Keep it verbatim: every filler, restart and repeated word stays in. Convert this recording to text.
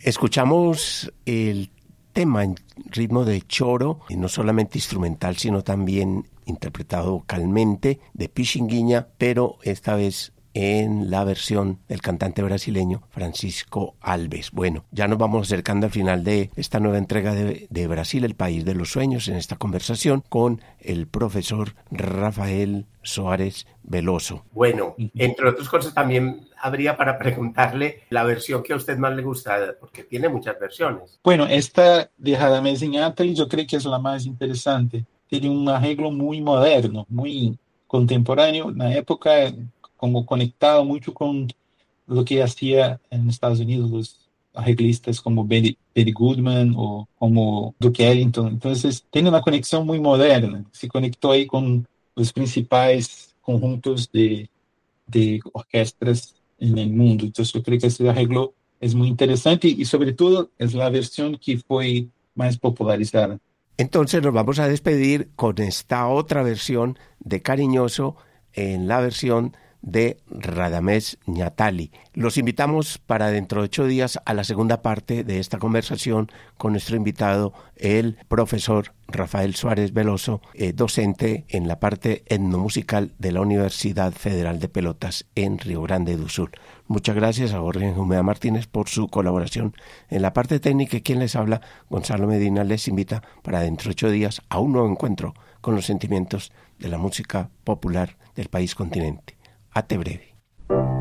Escuchamos el tema en ritmo de choro, y no solamente instrumental, sino también interpretado vocalmente de Pixinguinha, pero esta vez en la versión del cantante brasileño Francisco Alves. Bueno, ya nos vamos acercando al final de esta nueva entrega de, de Brasil, el país de los sueños, en esta conversación con el profesor Rafael Soares Veloso. Bueno, entre otras cosas también habría para preguntarle la versión que a usted más le gusta, porque tiene muchas versiones. Bueno, esta de Radamés Inátali yo creo que es la más interesante. Tiene un arreglo muy moderno, muy contemporáneo. En la época, como conectado mucho con lo que hacía en Estados Unidos los arreglistas como Benny, Benny Goodman o como Duke Ellington. Entonces, tiene una conexión muy moderna. Se conectó ahí con los principales conjuntos de, de orquestas en el mundo. Entonces, yo creo que ese arreglo es muy interesante y, sobre todo, es la versión que fue más popularizada. Entonces nos vamos a despedir con esta otra versión de Cariñoso, en la versión de Radamés Inátali. Los invitamos para dentro de ocho días a la segunda parte de esta conversación con nuestro invitado, el profesor Rafael Soares Veloso, eh, docente en la parte etnomusical de la Universidad Federal de Pelotas en Río Grande do Sul. Muchas gracias a Jorge Jumea Martínez por su colaboración en la parte técnica. Quien les habla, Gonzalo Medina, les invita para dentro de ocho días a un nuevo encuentro con los sentimientos de la música popular del país continente. Ate breve.